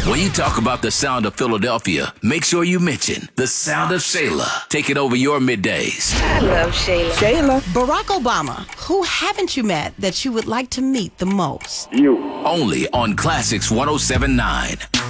When you talk about the sound of Philadelphia, make sure you mention the sound of Shayla. Take it over your middays. I love Shayla. Shayla. Barack Obama, who haven't you met that you would like to meet the most? You. Only on Classics 107.9.